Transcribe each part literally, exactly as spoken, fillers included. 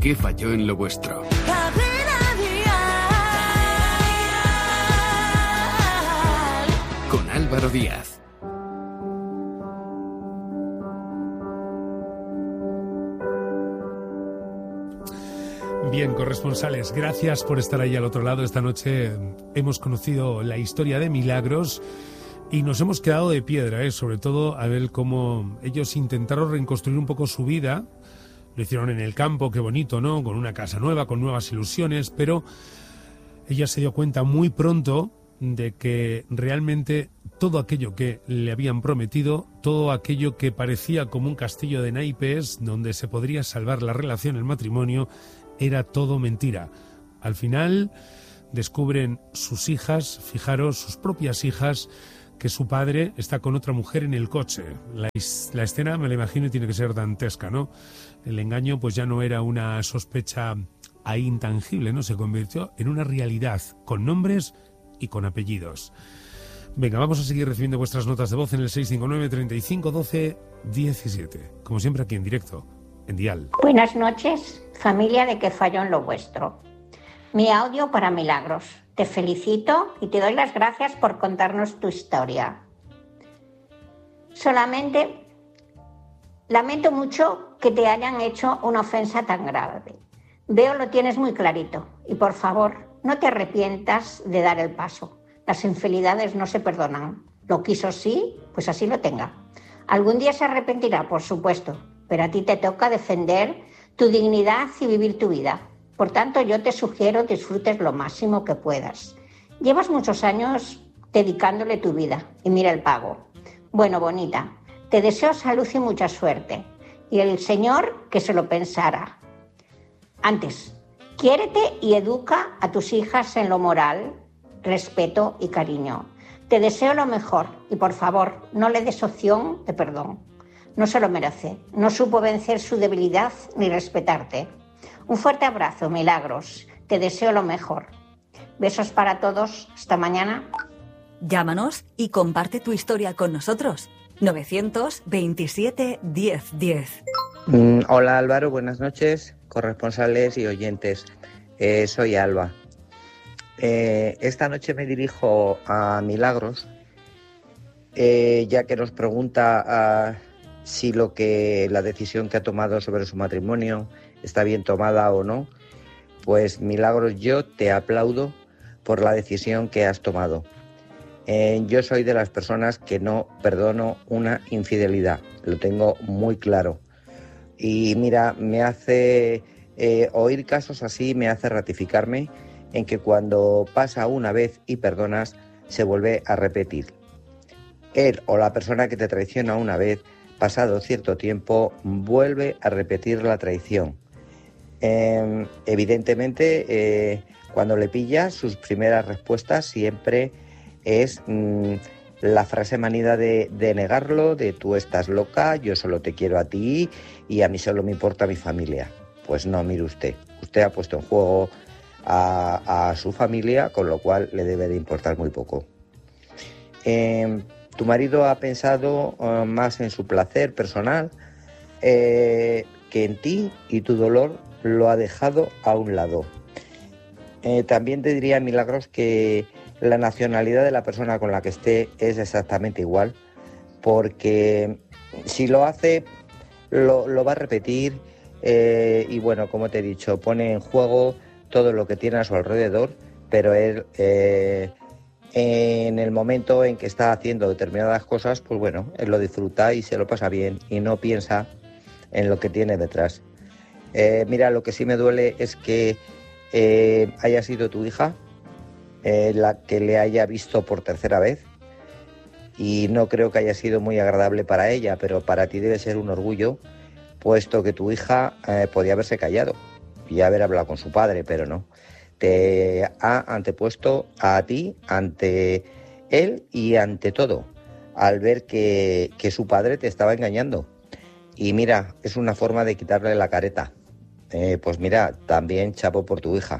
qué falló en lo vuestro. Con Álvaro Díaz. Bien, corresponsales, gracias por estar ahí al otro lado. Esta noche hemos conocido la historia de Milagros y nos hemos quedado de piedra, ¿eh? Sobre todo a ver cómo ellos intentaron reconstruir un poco su vida. Lo hicieron en el campo, qué bonito, ¿no? Con una casa nueva, con nuevas ilusiones, pero ella se dio cuenta muy pronto de que realmente todo aquello que le habían prometido, todo aquello que parecía como un castillo de naipes donde se podría salvar la relación, el matrimonio, era todo mentira. Al final descubren sus hijas, fijaros, sus propias hijas, que su padre está con otra mujer en el coche. La, la escena, me la imagino, y tiene que ser dantesca, ¿no? El engaño pues ya no era una sospecha ahí intangible, ¿no? Se convirtió en una realidad, con nombres y con apellidos. Venga, vamos a seguir recibiendo vuestras notas de voz en el seis cinco nueve, treinta y cinco, doce, diecisiete. Como siempre aquí en directo, en Dial. Buenas noches, familia de Que Falló en lo Vuestro. Mi audio para Milagros. Te felicito y te doy las gracias por contarnos tu historia. Solamente lamento mucho que te hayan hecho una ofensa tan grave. Veo lo tienes muy clarito y por favor no te arrepientas de dar el paso. Las infidelidades no se perdonan. Lo quiso sí, pues así lo tenga. Algún día se arrepentirá, por supuesto, pero a ti te toca defender tu dignidad y vivir tu vida. Por tanto, yo te sugiero disfrutes lo máximo que puedas. Llevas muchos años dedicándole tu vida y mira el pago. Bueno, bonita, te deseo salud y mucha suerte. Y el Señor que se lo pensara. Antes, quiérete y educa a tus hijas en lo moral, respeto y cariño. Te deseo lo mejor y por favor, no le des opción de perdón. No se lo merece. No supo vencer su debilidad ni respetarte. Un fuerte abrazo, Milagros. Te deseo lo mejor. Besos para todos. Hasta mañana. Llámanos y comparte tu historia con nosotros. novecientos veintisiete, diez diez. Mm, hola Álvaro, buenas noches, corresponsales y oyentes. Eh, soy Alba. Eh, esta noche me dirijo a Milagros, eh, ya que nos pregunta uh, si lo que la decisión que ha tomado sobre su matrimonio está bien tomada o no. Pues Milagros, yo te aplaudo por la decisión que has tomado. Eh, yo soy de las personas que no perdono una infidelidad, lo tengo muy claro. Y mira, me hace eh, oír casos así, me hace ratificarme en que cuando pasa una vez y perdonas, se vuelve a repetir. Él o la persona que te traiciona una vez, pasado cierto tiempo, vuelve a repetir la traición. Eh, evidentemente, eh, cuando le pillas, sus primeras respuestas siempre es mmm, la frase manida de, de negarlo, de tú estás loca, yo solo te quiero a ti y a mí solo me importa mi familia. Pues no, mire usted, usted ha puesto en juego a, a su familia, con lo cual le debe de importar muy poco. Eh, tu marido ha pensado uh, más en su placer personal eh, que en ti, y tu dolor lo ha dejado a un lado. Eh, también te diría, Milagros, que la nacionalidad de la persona con la que esté es exactamente igual, porque si lo hace, lo, lo va a repetir eh, y bueno, como te he dicho, pone en juego todo lo que tiene a su alrededor, pero él eh, en el momento en que está haciendo determinadas cosas, pues bueno, él lo disfruta y se lo pasa bien y no piensa en lo que tiene detrás. Eh, mira, lo que sí me duele es que eh, haya sido tu hija eh, la que le haya visto por tercera vez, y no creo que haya sido muy agradable para ella, pero para ti debe ser un orgullo, puesto que tu hija eh, podía haberse callado y haber hablado con su padre, pero no. Te ha antepuesto a ti, ante él y ante todo, al ver que, que su padre te estaba engañando. Y mira, es una forma de quitarle la careta. Eh, pues mira, también chapo por tu hija.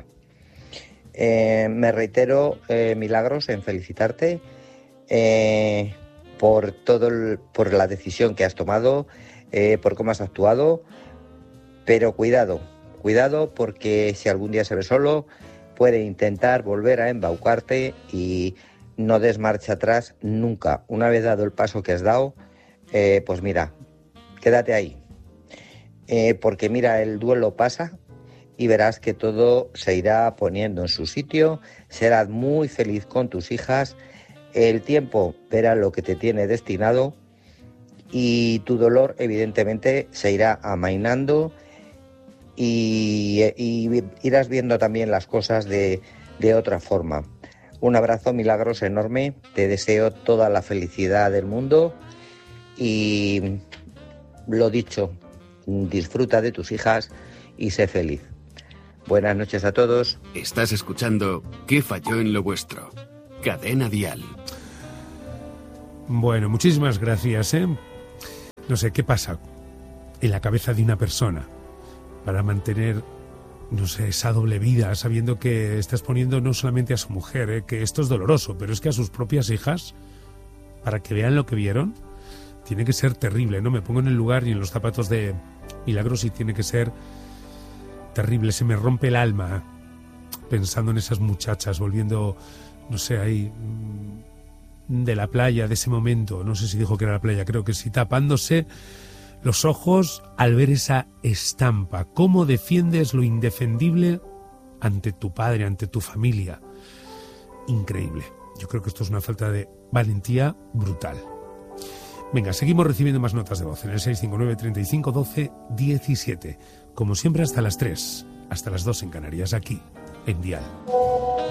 Eh, me reitero, eh, Milagros, en felicitarte eh, por todo el, por la decisión que has tomado, eh, por cómo has actuado, pero cuidado, cuidado, porque si algún día se ve solo, puede intentar volver a embaucarte y no des marcha atrás nunca. Una vez dado el paso que has dado, eh, pues mira, quédate ahí. Eh, porque mira, el duelo pasa y verás que todo se irá poniendo en su sitio, serás muy feliz con tus hijas, el tiempo verá lo que te tiene destinado y tu dolor evidentemente se irá amainando y, y irás viendo también las cosas de, de otra forma. Un abrazo, Milagros, enorme, te deseo toda la felicidad del mundo y lo dicho, disfruta de tus hijas y sé feliz. Buenas noches a todos. Estás escuchando ¿Qué falló en lo vuestro? Cadena Dial. Bueno, muchísimas gracias, ¿eh? No sé, ¿qué pasa en la cabeza de una persona para mantener, no sé, esa doble vida, sabiendo que estás poniendo no solamente a su mujer, ¿eh? Que esto es doloroso, pero es que a sus propias hijas, para que vean lo que vieron, tiene que ser terrible, ¿no? Me pongo en el lugar y en los zapatos de Milagros y tiene que ser terrible, se me rompe el alma pensando en esas muchachas, volviendo, no sé, ahí de la playa, de ese momento, no sé si dijo que era la playa, creo que sí, tapándose los ojos al ver esa estampa. ¿Cómo defiendes lo indefendible ante tu padre, ante tu familia? Increíble. Yo creo que esto es una falta de valentía brutal. Venga, seguimos recibiendo más notas de voz en el seis cinco nueve, treinta y cinco, doce, diecisiete. Como siempre hasta las tres, hasta las dos en Canarias, aquí, en Dial.